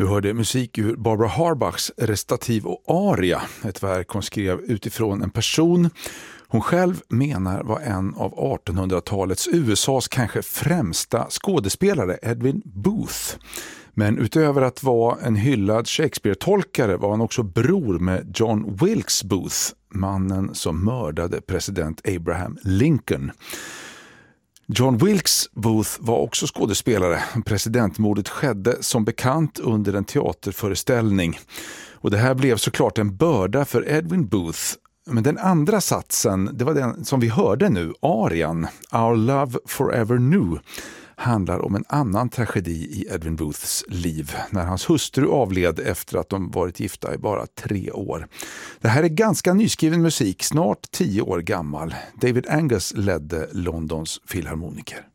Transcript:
Vi hörde musik ur Barbara Harbachs Restativ och aria, ett verk hon skrev utifrån en person hon själv menar var en av 1800-talets USAs kanske främsta skådespelare, Edwin Booth. Men utöver att vara en hyllad Shakespeare-tolkare var han också bror med John Wilkes Booth, mannen som mördade president Abraham Lincoln. John Wilkes Booth var också skådespelare. Presidentmordet skedde som bekant under en teaterföreställning. Och det här blev såklart en börda för Edwin Booth. Men den andra satsen, det var den som vi hörde nu, arian, Our Love Forever New, handlar om en annan tragedi i Edwin Booths liv när hans hustru avled efter att de varit gifta i bara 3 år. Det här är ganska nyskriven musik, snart 10 år gammal. David Angus ledde Londons filharmoniker.